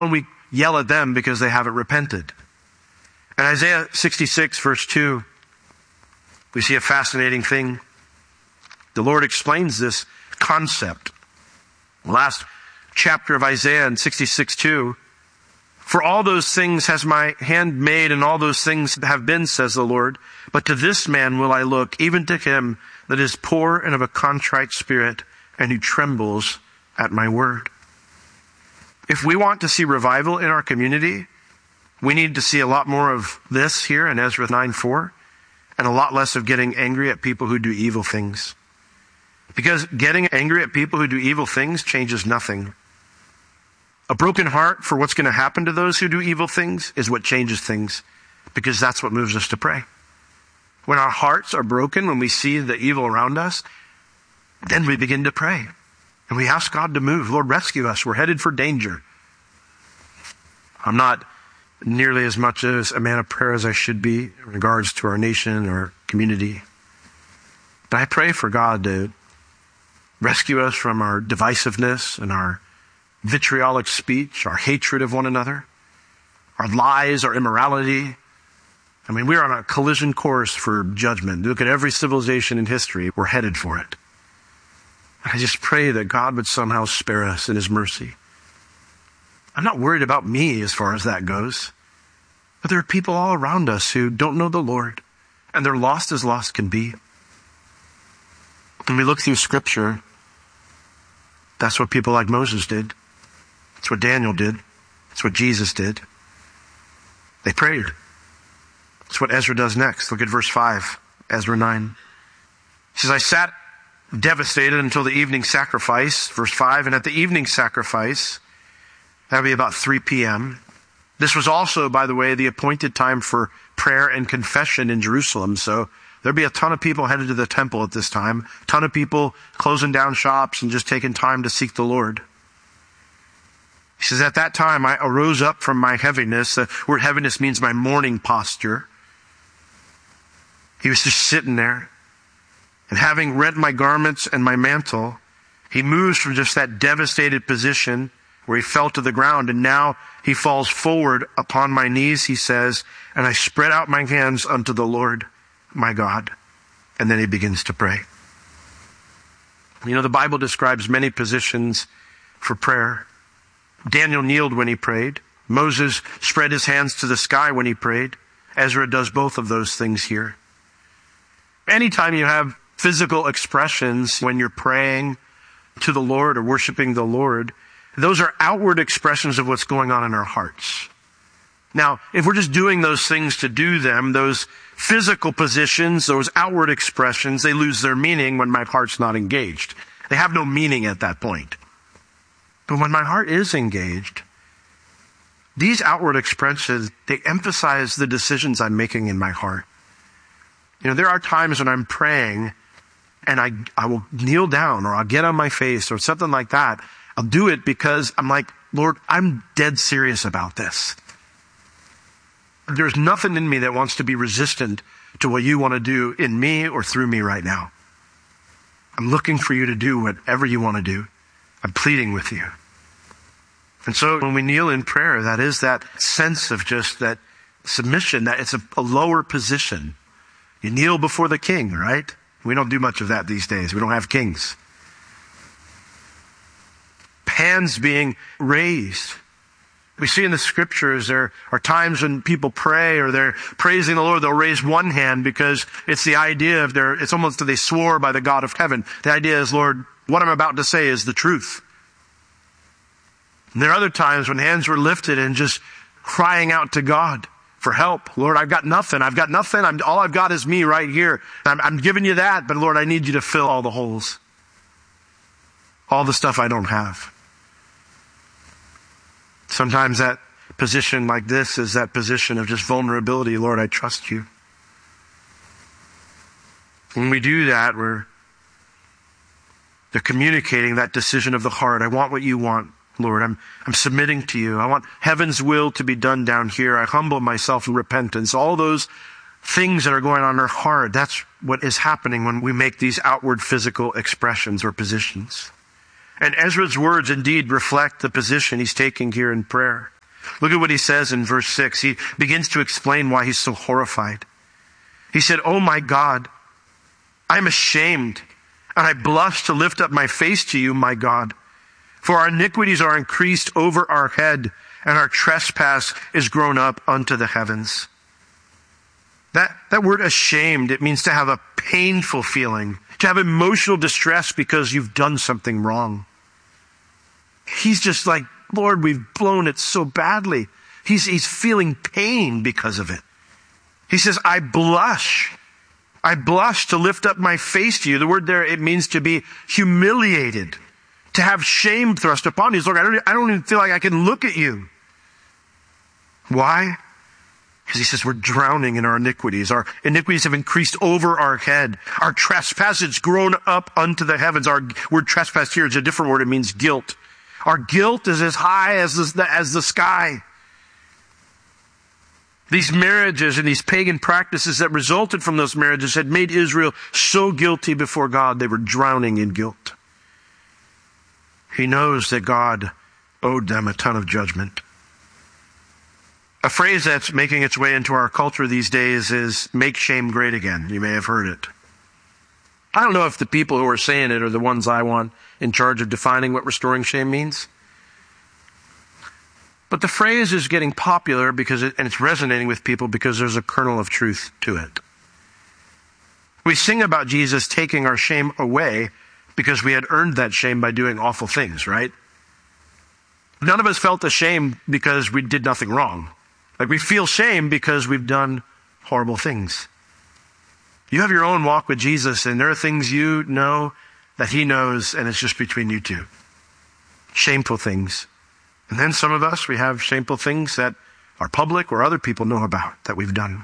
And we yell at them because they haven't repented. In Isaiah 66, verse 2, we see a fascinating thing. The Lord explains this concept. Last chapter of Isaiah in 66:2. For all those things has my hand made, and all those things have been, says the Lord. But to this man will I look, even to him that is poor and of a contrite spirit, and who trembles at my word. If we want to see revival in our community, we need to see a lot more of this here in Ezra 9:4, and a lot less of getting angry at people who do evil things. Because getting angry at people who do evil things changes nothing. A broken heart for what's going to happen to those who do evil things is what changes things, because that's what moves us to pray. When our hearts are broken, when we see the evil around us, then we begin to pray. And we ask God to move. Lord, rescue us. We're headed for danger. I'm not nearly as much as a man of prayer as I should be in regards to our nation or community. But I pray for God to rescue us from our divisiveness and our vitriolic speech, our hatred of one another, our lies, our immorality. I mean, we're on a collision course for judgment. Look at every civilization in history. We're headed for it. I just pray that God would somehow spare us in his mercy. I'm not worried about me as far as that goes. But there are people all around us who don't know the Lord, and they're lost as lost can be. When we look through Scripture, that's what people like Moses did. That's what Daniel did. That's what Jesus did. They prayed. That's what Ezra does next. Look at verse 5, Ezra 9. He says, I sat devastated until the evening sacrifice, verse 5, and at the evening sacrifice, that would be about 3 p.m. This was also, by the way, the appointed time for prayer and confession in Jerusalem. So there'd be a ton of people headed to the temple at this time, a ton of people closing down shops and just taking time to seek the Lord. He says, at that time I arose up from my heaviness. The word heaviness means my mourning posture. He was just sitting there. And having rent my garments and my mantle, he moves from just that devastated position where he fell to the ground, and now he falls forward upon my knees, he says, and I spread out my hands unto the Lord, my God. And then he begins to pray. You know, the Bible describes many positions for prayer. Daniel kneeled when he prayed. Moses spread his hands to the sky when he prayed. Ezra does both of those things here. Anytime you have physical expressions when you're praying to the Lord or worshiping the Lord, those are outward expressions of what's going on in our hearts. Now, if we're just doing those things to do them, those physical positions, those outward expressions, they lose their meaning when my heart's not engaged. They have no meaning at that point. But when my heart is engaged, these outward expressions, they emphasize the decisions I'm making in my heart. You know, there are times when I'm praying and I will kneel down or I'll get on my face or something like that. I'll do it because I'm like, Lord, I'm dead serious about this. There's nothing in me that wants to be resistant to what you want to do in me or through me right now. I'm looking for you to do whatever you want to do. I'm pleading with you. And so when we kneel in prayer, that is that sense of just that submission, that it's a lower position. You kneel before the king, right? We don't do much of that these days. We don't have kings. Hands being raised. We see in the scriptures there are times when people pray or they're praising the Lord, they'll raise one hand because it's the idea of it's almost that they swore by the God of heaven. The idea is, Lord, what I'm about to say is the truth. And there are other times when hands were lifted and just crying out to God for help. Lord, I've got nothing. All I've got is me right here. I'm giving you that, but Lord, I need you to fill all the holes. All the stuff I don't have. Sometimes that position like this is that position of just vulnerability. Lord, I trust you. When we do that, they're communicating that decision of the heart. I want what you want, Lord. I'm submitting to you. I want heaven's will to be done down here. I humble myself in repentance. All those things that are going on in our heart, that's what is happening when we make these outward physical expressions or positions. And Ezra's words indeed reflect the position he's taking here in prayer. Look at what he says in verse 6. He begins to explain why he's so horrified. He said, "Oh my God, I'm ashamed, and I blush to lift up my face to you, my God. For our iniquities are increased over our head, and our trespass is grown up unto the heavens." That word ashamed, it means to have a painful feeling, to have emotional distress because you've done something wrong. He's just like, "Lord, we've blown it so badly." He's feeling pain because of it. He says, I blush to lift up my face to you. The word there, it means to be humiliated, to have shame thrust upon you. He's like, I don't even feel like I can look at you. Why? Because he says we're drowning in our iniquities. Our iniquities have increased over our head. Our trespass has grown up unto the heavens. Our word trespass here is a different word. It means guilt. Our guilt is as high as the sky. These marriages and these pagan practices that resulted from those marriages had made Israel so guilty before God, they were drowning in guilt. He knows that God owed them a ton of judgment. A phrase that's making its way into our culture these days is "make shame great again." You may have heard it. I don't know if the people who are saying it are the ones I want in charge of defining what restoring shame means. But the phrase is getting popular and it's resonating with people because there's a kernel of truth to it. We sing about Jesus taking our shame away because we had earned that shame by doing awful things, right? None of us felt ashamed because we did nothing wrong. Like, we feel shame because we've done horrible things. You have your own walk with Jesus, and there are things you know that he knows, and it's just between you two. Shameful things. And then some of us, we have shameful things that are public or other people know about that we've done.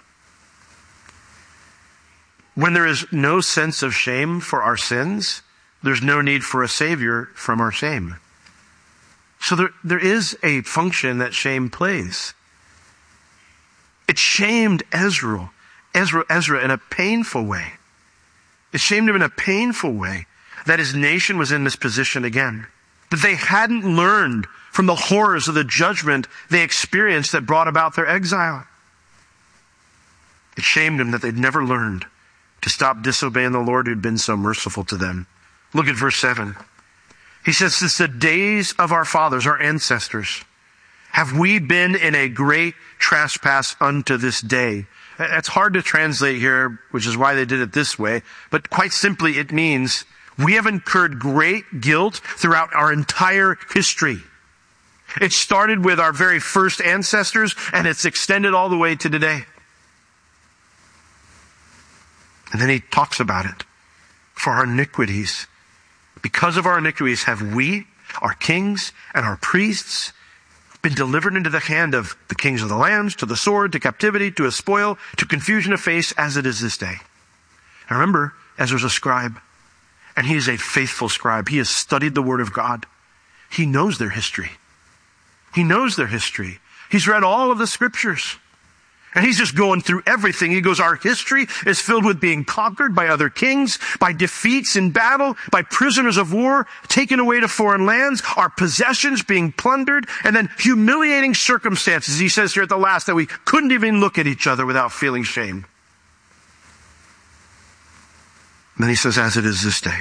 When there is no sense of shame for our sins, there's no need for a savior from our shame. So there is a function that shame plays. It shamed Ezra in a painful way. It shamed him in a painful way that his nation was in this position again. That they hadn't learned from the horrors of the judgment they experienced that brought about their exile. It shamed him that they'd never learned to stop disobeying the Lord who'd been so merciful to them. Look at verse 7. He says, "Since the days of our fathers, our ancestors, have we been in a great trespass unto this day." It's hard to translate here, which is why they did it this way. But quite simply, it means we have incurred great guilt throughout our entire history. It started with our very first ancestors, and it's extended all the way to today. And then he talks about it. For our iniquities, because of our iniquities have we, our kings and our priests, been delivered into the hand of the kings of the lands, to the sword, to captivity, to a spoil, to confusion of face, as it is this day. Now remember, Ezra's a scribe, and he is a faithful scribe. He has studied the word of God. He knows their history. He knows their history. He's read all of the scriptures. And he's just going through everything. He goes, our history is filled with being conquered by other kings, by defeats in battle, by prisoners of war taken away to foreign lands, our possessions being plundered, and then humiliating circumstances. He says here at the last that we couldn't even look at each other without feeling shame. And then he says, as it is this day.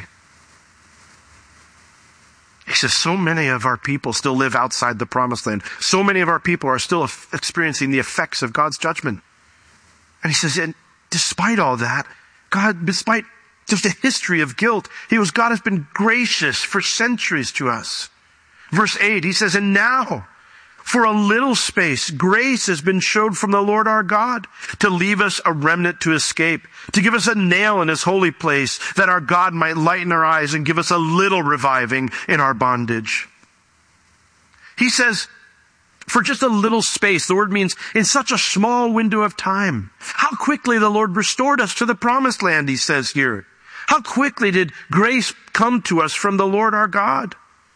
He says, so many of our people still live outside the promised land. So many of our people are still experiencing the effects of God's judgment. And he says, and despite all that, God, despite just a history of guilt, God has been gracious for centuries to us. Verse 8, he says, and now, for a little space, grace has been showed from the Lord our God to leave us a remnant to escape, to give us a nail in his holy place, that our God might lighten our eyes and give us a little reviving in our bondage. He says, for just a little space, the word means in such a small window of time. How quickly the Lord restored us to the promised land, he says here. How quickly did grace come to us from the Lord our God?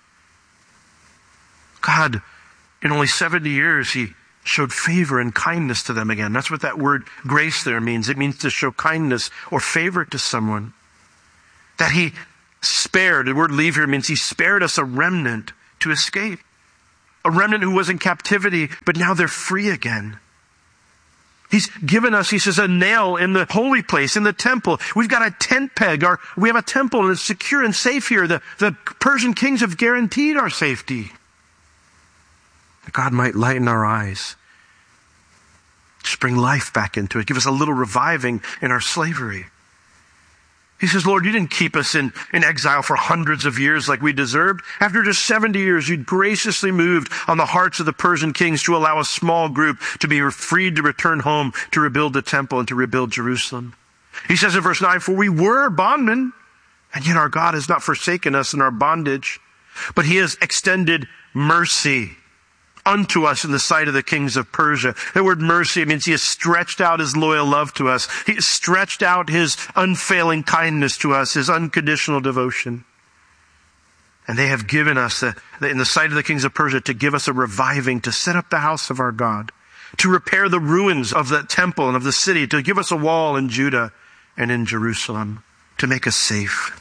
God, in only 70 years, he showed favor and kindness to them again. That's what that word grace there means. It means to show kindness or favor to someone. That he Spared. The word leave here means he spared us a remnant to escape. A remnant who was in captivity, but now they're free again. He's given us, he says, a nail in the holy place, in the temple. We've got a tent peg. We have a temple and it's secure and safe here. The Persian kings have guaranteed our safety. That God might lighten our eyes. Just bring life back into it. Give us a little reviving in our slavery. He says, Lord, you didn't keep us in exile for hundreds of years like we deserved. After just 70 years, you graciously moved on the hearts of the Persian kings to allow a small group to be freed to return home, to rebuild the temple and to rebuild Jerusalem. He says in verse 9, for we were bondmen, and yet our God has not forsaken us in our bondage, but he has extended mercy unto us in the sight of the kings of Persia. The word mercy means he has stretched out his loyal love to us. He has stretched out his unfailing kindness to us, his unconditional devotion. And they have given us, in the sight of the kings of Persia, to give us a reviving, to set up the house of our God, to repair the ruins of the temple and of the city, to give us a wall in Judah and in Jerusalem, to make us safe.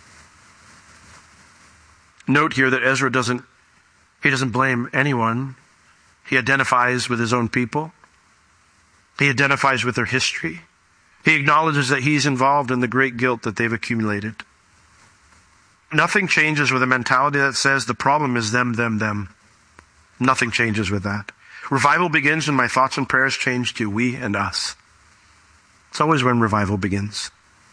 Note here that Ezra doesn't blame anyone. He identifies with his own people. He identifies with their history. He acknowledges that he's involved in the great guilt that they've accumulated. Nothing changes with a mentality that says the problem is them, them, them. Nothing changes with that. Revival begins when my thoughts and prayers change to we and us. It's always when revival begins.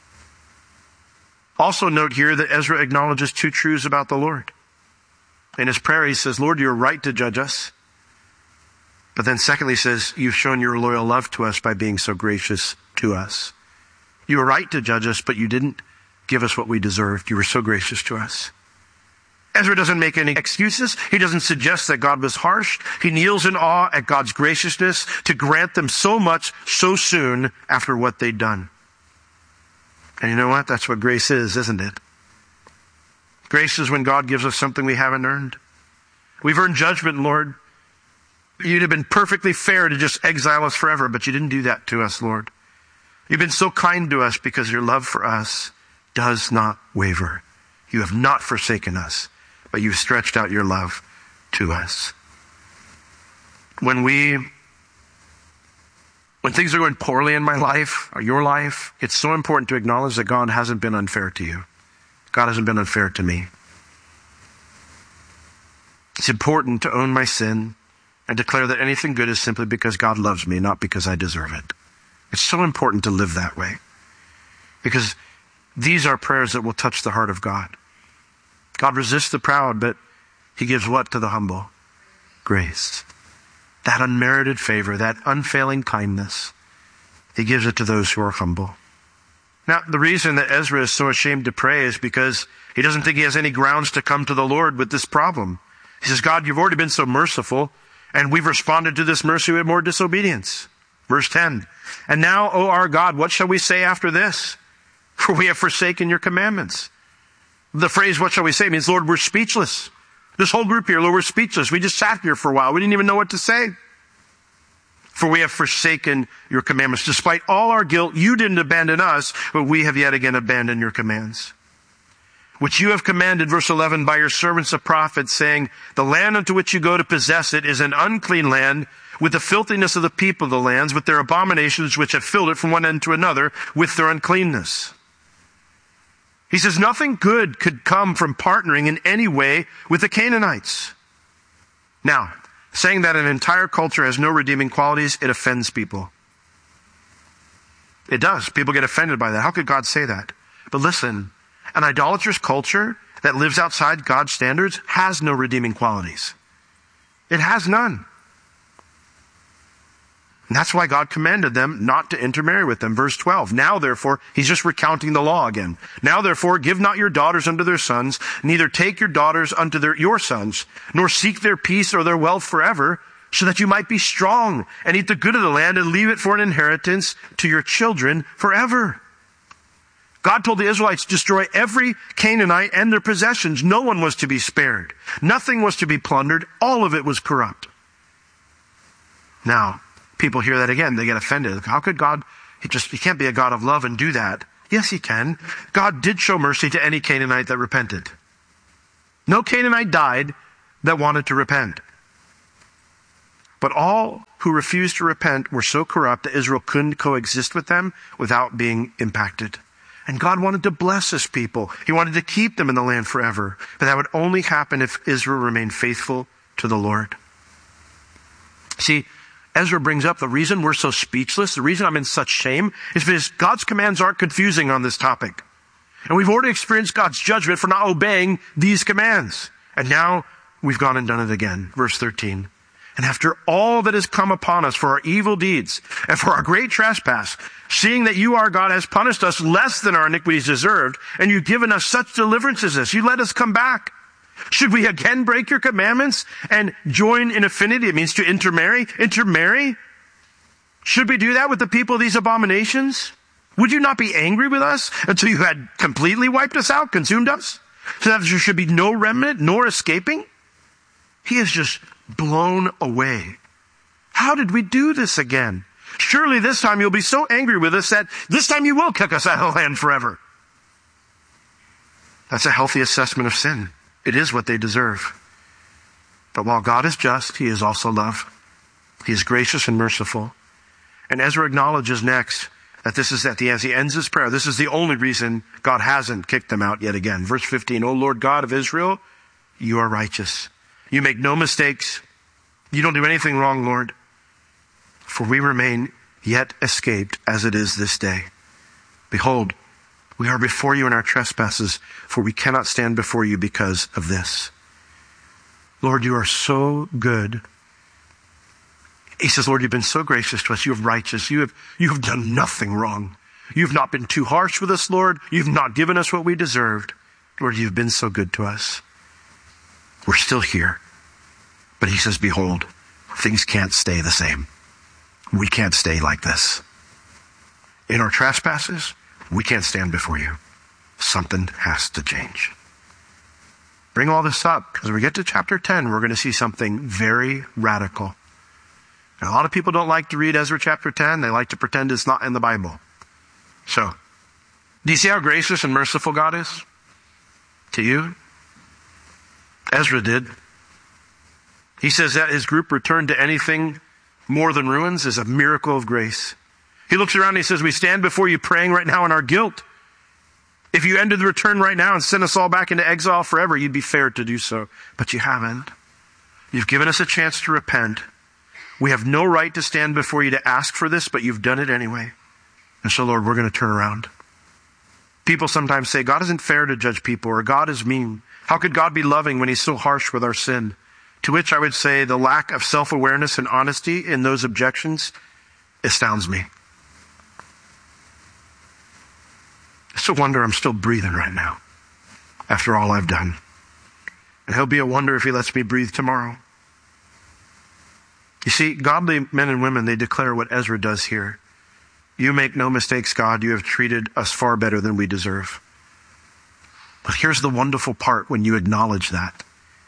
Also note here that Ezra acknowledges two truths about the Lord. In his prayer, he says, Lord, you're right to judge us. But then secondly, he says, you've shown your loyal love to us by being so gracious to us. You were right to judge us, but you didn't give us what we deserved. You were so gracious to us. Ezra doesn't make any excuses. He doesn't suggest that God was harsh. He kneels in awe at God's graciousness to grant them so much so soon after what they'd done. And you know what? That's what grace is, isn't it? Grace is when God gives us something we haven't earned. We've earned judgment, Lord. You'd have been perfectly fair to just exile us forever, but you didn't do that to us, Lord. You've been so kind to us because your love for us does not waver. You have not forsaken us, but you've stretched out your love to us. When things are going poorly in my life or your life, it's so important to acknowledge that God hasn't been unfair to you. God hasn't been unfair to me. It's important to own my sin and declare that anything good is simply because God loves me, not because I deserve it. It's so important to live that way, because these are prayers that will touch the heart of God. God resists the proud, but he gives what to the humble? Grace. That unmerited favor, that unfailing kindness, he gives it to those who are humble. Now, the reason that Ezra is so ashamed to pray is because he doesn't think he has any grounds to come to the Lord with this problem. He says, God, you've already been so merciful, and we've responded to this mercy with more disobedience. Verse 10, and now, O our God, what shall we say after this? For we have forsaken your commandments. The phrase, what shall we say, means, Lord, we're speechless. This whole group here, Lord, we're speechless. We just sat here for a while. We didn't even know what to say. For we have forsaken your commandments. Despite all our guilt, you didn't abandon us, but we have yet again abandoned your commands, which you have commanded, verse 11, by your servants the prophets, saying, the land unto which you go to possess it is an unclean land, with the filthiness of the people of the lands, with their abominations which have filled it from one end to another, with their uncleanness. He says nothing good could come from partnering in any way with the Canaanites. Now, saying that an entire culture has no redeeming qualities, it offends people. It does. People get offended by that. How could God say that? But listen, an idolatrous culture that lives outside God's standards has no redeeming qualities. It has none. And that's why God commanded them not to intermarry with them. Verse 12, now therefore, he's just recounting the law again. Now therefore, give not your daughters unto their sons, neither take your daughters unto your sons, nor seek their peace or their wealth forever, so that you might be strong and eat the good of the land and leave it for an inheritance to your children forever. God told the Israelites to destroy every Canaanite and their possessions. No one was to be spared. Nothing was to be plundered. All of it was corrupt. Now, people hear that again, they get offended. How could God, he can't be a God of love and do that. Yes, he can. God did show mercy to any Canaanite that repented. No Canaanite died that wanted to repent. But all who refused to repent were so corrupt that Israel couldn't coexist with them without being impacted. And God wanted to bless his people. He wanted to keep them in the land forever. But that would only happen if Israel remained faithful to the Lord. See, Ezra brings up the reason we're so speechless, the reason I'm in such shame, is because God's commands aren't confusing on this topic. And we've already experienced God's judgment for not obeying these commands. And now we've gone and done it again. Verse 13. And after all that has come upon us for our evil deeds and for our great trespass, seeing that you, our God, has punished us less than our iniquities deserved, and you've given us such deliverance as this, you let us come back. Should we again break your commandments and join in affinity? It means to intermarry. Intermarry? Should we do that with the people of these abominations? Would you not be angry with us until you had completely wiped us out, consumed us? So that there should be no remnant nor escaping? He is just blown away. How did we do this again? Surely this time you'll be so angry with us that this time you will kick us out of the land forever. That's a healthy assessment of sin. It is what they deserve. But while God is just, he is also love. He is gracious and merciful. And Ezra acknowledges next that this is as he ends his prayer, this is the only reason God hasn't kicked them out yet again. Verse 15, O Lord God of Israel, you are righteous. You make no mistakes. You don't do anything wrong, Lord. For we remain yet escaped as it is this day. Behold, we are before you in our trespasses, for we cannot stand before you because of this. Lord, you are so good. He says, Lord, you've been so gracious to us. You have righteous. You have done nothing wrong. You've not been too harsh with us, Lord. You've not given us what we deserved. Lord, you've been so good to us. We're still here. But he says, behold, things can't stay the same. We can't stay like this. In our trespasses, we can't stand before you. Something has to change. Bring all this up, because when we get to chapter 10, we're going to see something very radical. And a lot of people don't like to read Ezra chapter 10. They like to pretend it's not in the Bible. So, do you see how gracious and merciful God is to you? Ezra did. He says that his group returned to anything more than ruins is a miracle of grace. He looks around and he says, we stand before you praying right now in our guilt. If you ended the return right now and sent us all back into exile forever, you'd be fair to do so. But you haven't. You've given us a chance to repent. We have no right to stand before you to ask for this, but you've done it anyway. And so, Lord, we're going to turn around. People sometimes say, God isn't fair to judge people, or God is mean. How could God be loving when he's so harsh with our sin? To which I would say the lack of self-awareness and honesty in those objections astounds me. It's a wonder I'm still breathing right now after all I've done. And he'll be a wonder if he lets me breathe tomorrow. You see, godly men and women, they declare what Ezra does here. You make no mistakes, God. You have treated us far better than we deserve. But here's the wonderful part when you acknowledge that.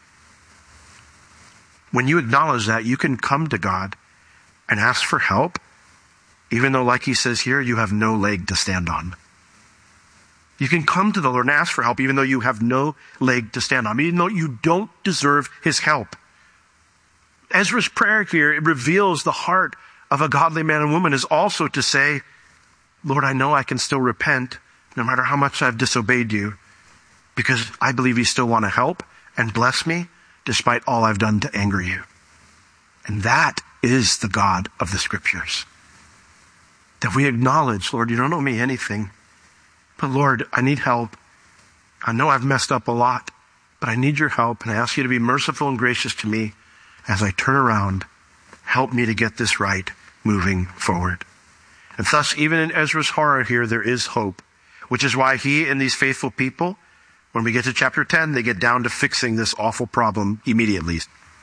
When you acknowledge that, you can come to God and ask for help, even though, like he says here, you have no leg to stand on. You can come to the Lord and ask for help, even though you have no leg to stand on, even though you don't deserve his help. Ezra's prayer here, it reveals the heart of a godly man and woman, is also to say, Lord, I know I can still repent no matter how much I've disobeyed you, because I believe you still want to help and bless me despite all I've done to anger you. And that is the God of the Scriptures. That we acknowledge, Lord, you don't owe me anything, but Lord, I need help. I know I've messed up a lot, but I need your help, and I ask you to be merciful and gracious to me as I turn around. Help me to get this right moving forward. And thus, even in Ezra's horror here, there is hope, which is why he and these faithful people, when we get to chapter 10, they get down to fixing this awful problem immediately.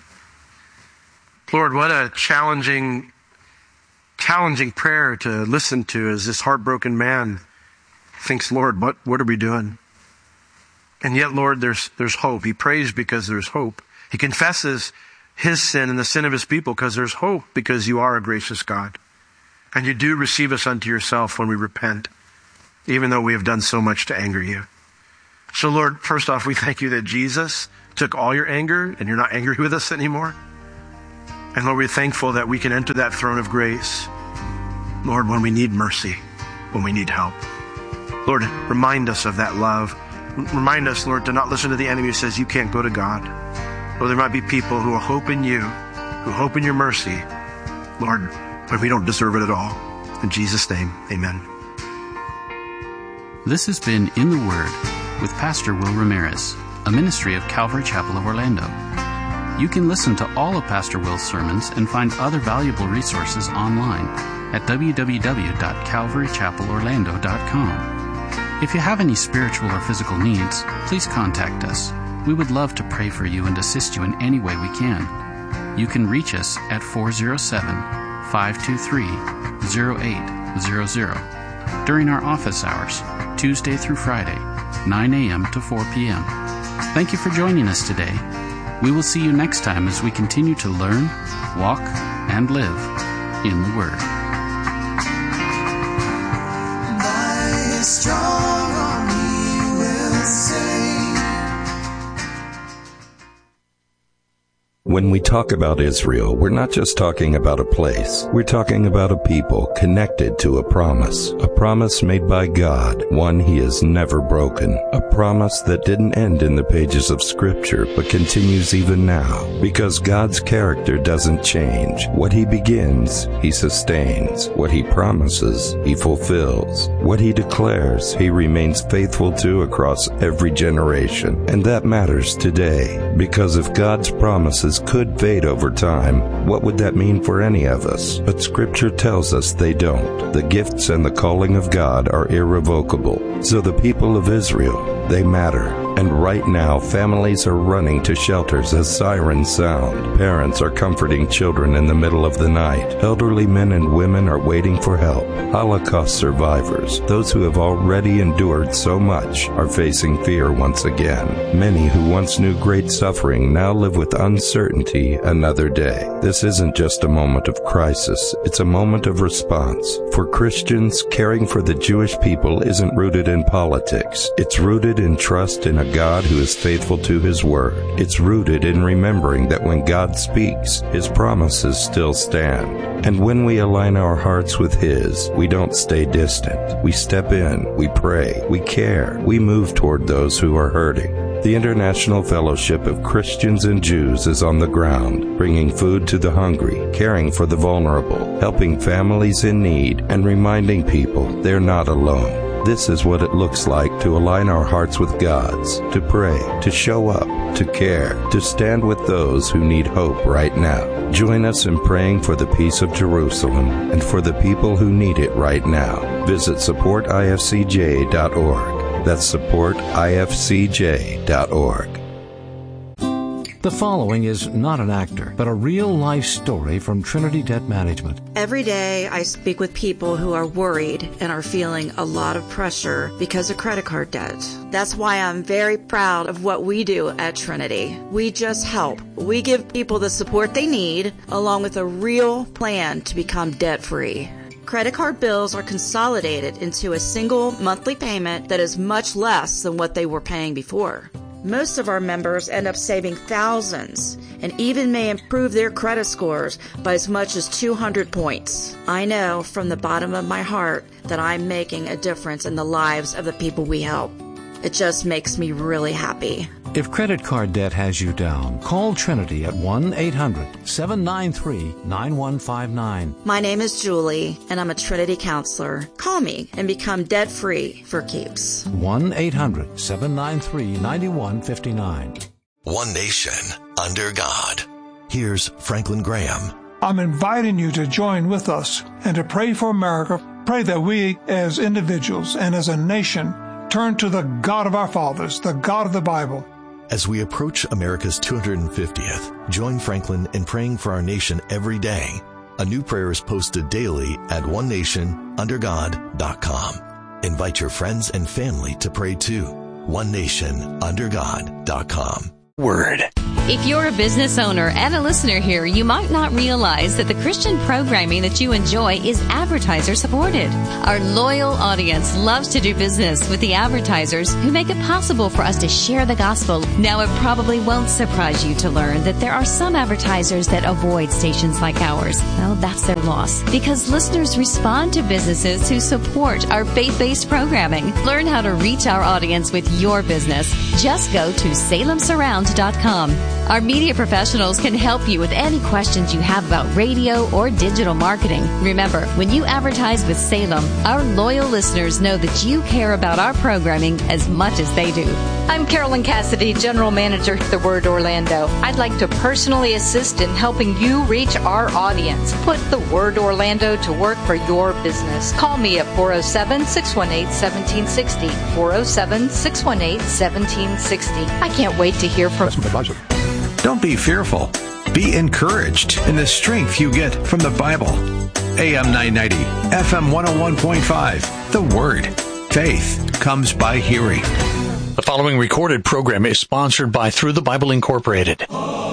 Lord, what a challenging prayer to listen to as this heartbroken man thinks, Lord, what are we doing? And yet, Lord, there's hope. He prays because there's hope. He confesses his sin and the sin of his people because there's hope, because you are a gracious God. And you do receive us unto yourself when we repent. even though we have done so much to anger you. So Lord, first off, we thank you that Jesus took all your anger and you're not angry with us anymore. And Lord, we're thankful that we can enter that throne of grace, Lord, when we need mercy, when we need help. Lord, remind us of that love. Remind us, Lord, to not listen to the enemy who says you can't go to God. Lord, there might be people who hope in you, who hope in your mercy, Lord, but we don't deserve it at all. In Jesus' name, amen. This has been In the Word with Pastor Will Ramirez, a ministry of Calvary Chapel of Orlando. You can listen to all of Pastor Will's sermons and find other valuable resources online at www.calvarychapelorlando.com. If you have any spiritual or physical needs, please contact us. We would love to pray for you and assist you in any way we can. You can reach us at 407-523-0800 during our office hours, Tuesday through Friday, 9 a.m. to 4 p.m. Thank you for joining us today. We will see you next time as we continue to learn, walk, and live in the Word. By His strong arm He will save. When we talk about Israel, we're not just talking about a place. We're talking about a people connected to a promise made by God, one He has never broken, a promise that didn't end in the pages of Scripture, but continues even now, because God's character doesn't change. What He begins, He sustains. What He promises, He fulfills. What He declares, He remains faithful to across every generation. And that matters today, because if God's promises could fade over time, what would that mean for any of us? But Scripture tells us they don't. The gifts and the calling of God are irrevocable. So the people of Israel, they matter. And right now, families are running to shelters as sirens sound. Parents are comforting children in the middle of the night. Elderly men and women are waiting for help. Holocaust survivors, those who have already endured so much, are facing fear once again. Many who once knew great suffering now live with uncertainty another day. This isn't just a moment of crisis, it's a moment of response. For Christians, caring for the Jewish people isn't rooted in politics. It's rooted in trust in a God who is faithful to His word. It's rooted in remembering that when God speaks, His promises still stand. And when we align our hearts with His, we don't stay distant. We step in, we pray, we care, we move toward those who are hurting. The International Fellowship of Christians and Jews is on the ground, bringing food to the hungry, caring for the vulnerable, helping families in need, and reminding people they're not alone. This is what it looks like to align our hearts with God's, to pray, to show up, to care, to stand with those who need hope right now. Join us in praying for the peace of Jerusalem and for the people who need it right now. Visit supportifcj.org. That's supportifcj.org. The following is not an actor, but a real-life story from Trinity Debt Management. Every day I speak with people who are worried and are feeling a lot of pressure because of credit card debt. That's why I'm very proud of what we do at Trinity. We just help. We give people the support they need, along with a real plan to become debt-free. Credit card bills are consolidated into a single monthly payment that is much less than what they were paying before. Most of our members end up saving thousands and even may improve their credit scores by as much as 200 points. I know from the bottom of my heart that I'm making a difference in the lives of the people we help. It just makes me really happy. If credit card debt has you down, call Trinity at 1-800-793-9159. My name is Julie, and I'm a Trinity counselor. Call me and become debt-free for keeps. 1-800-793-9159. One nation under God. Here's Franklin Graham. I'm inviting you to join with us and to pray for America. Pray that we as individuals and as a nation turn to the God of our fathers, the God of the Bible. As we approach America's 250th, join Franklin in praying for our nation every day. A new prayer is posted daily at onenationundergod.com. Invite your friends and family to pray too. onenationundergod.com. Word. If you're a business owner and a listener here, you might not realize that the Christian programming that you enjoy is advertiser supported. Our loyal audience loves to do business with the advertisers who make it possible for us to share the gospel. Now, it probably won't surprise you to learn that there are some advertisers that avoid stations like ours. Well, that's their loss, because listeners respond to businesses who support our faith-based programming. Learn how to reach our audience with your business. Just go to salemsurround.com. Our media professionals can help you with any questions you have about radio or digital marketing. Remember, when you advertise with Salem, our loyal listeners know that you care about our programming as much as they do. I'm Carolyn Cassidy, General Manager at The Word Orlando. I'd like to personally assist in helping you reach our audience. Put The Word Orlando to work for your business. Call me at 407-618-1760. 407-618-1760. I can't wait to hear from you. Don't be fearful. Be encouraged in the strength you get from the Bible. AM 990, FM 101.5. The Word. Faith comes by hearing. The following recorded program is sponsored by Through the Bible Incorporated.